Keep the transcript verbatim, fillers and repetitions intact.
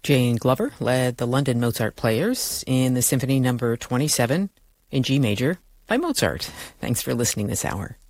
Jane Glover led the London Mozart Players in the Symphony Number twenty-seven in G major by Mozart. Thanks for listening this hour.